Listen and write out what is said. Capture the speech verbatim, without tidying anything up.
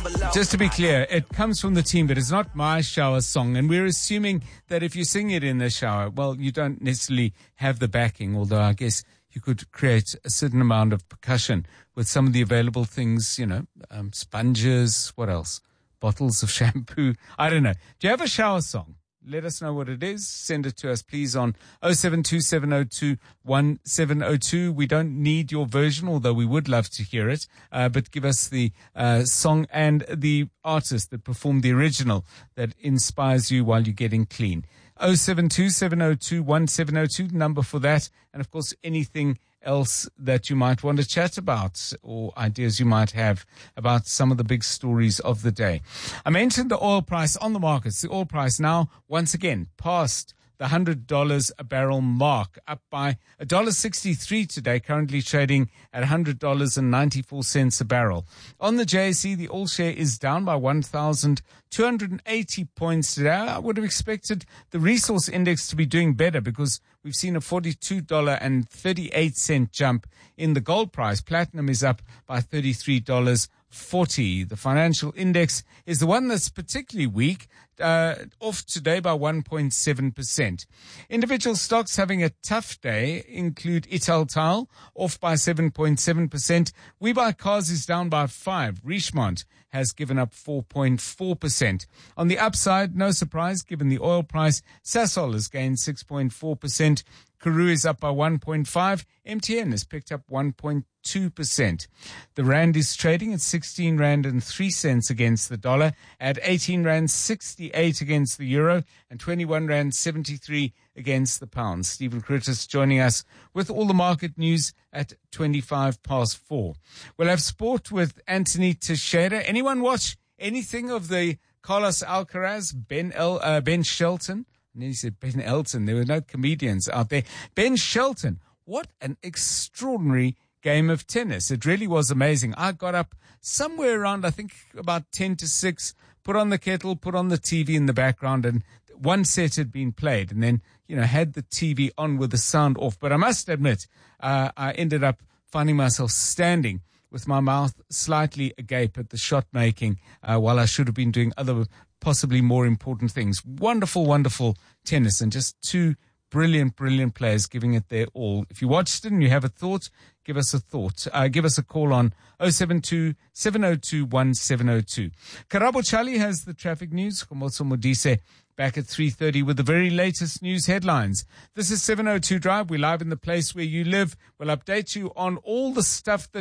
Just to be clear, it comes from the team, but it's not my shower song. And we're assuming that if you sing it in the shower, well, you don't necessarily have the backing, although I guess you could create a certain amount of percussion with some of the available things, you know, um, sponges, what else? Bottles of shampoo. I don't know. Do you have a shower song? Let us know what it is. Send it to us, please, on oh seven two seven oh two one seven oh two. We don't need your version, although we would love to hear it. Uh, but give us the uh, song and the artist that performed the original that inspires you while you're getting clean. oh seven two seven oh two one seven oh two, number for that. And, of course, anything else that you might want to chat about or ideas you might have about some of the big stories of the day. I mentioned the oil price on the markets. The oil price now, once again, past the one hundred dollars a barrel mark, up by one dollar sixty-three today, currently trading at one hundred dollars and ninety-four cents a barrel. On the J S E, the oil share is down by one thousand two hundred eighty points today. I would have expected the resource index to be doing better because we've seen a forty-two dollars and thirty-eight cents jump in the gold price. Platinum is up by thirty-three dollars and forty cents. The financial index is the one that's particularly weak, uh, off today by one point seven percent. Individual stocks having a tough day include Italtile, off by seven point seven percent. We Buy Cars is down by five. Richemont has given up four point four percent. On the upside, no surprise, given the oil price, Sasol has gained six point four percent. Karoo is up by one point five. M T N has picked up one point two percent. The rand is trading at sixteen rand and three cents against the dollar, at eighteen rand sixty-eight against the euro, and twenty-one rand seventy-three against the pound. Stephen Curtis joining us with all the market news at twenty-five past four. We'll have sport with Anthony Teixeira. Anyone watch anything of the Carlos Alcaraz, Ben El, uh, Ben Shelton? And then he said Ben Elton. There were no comedians out there. Ben Shelton. What an extraordinary game of tennis. It really was amazing. I got up somewhere around, I think, about ten to six, put on the kettle, put on the T V in the background, and one set had been played, and then, you know, had the T V on with the sound off. But I must admit, uh, I ended up finding myself standing with my mouth slightly agape at the shot making, uh, while I should have been doing other possibly more important things. Wonderful, wonderful tennis, and just two brilliant, brilliant players giving it their all. If you watched it and you have a thought, give us a thought. Uh, give us a call on oh seven two seven oh two one seven oh two. Karabo Chali has the traffic news. Komoso Modise back at three thirty with the very latest news headlines. This is seven oh two Drive. We're live in the place where you live. We'll update you on all the stuff that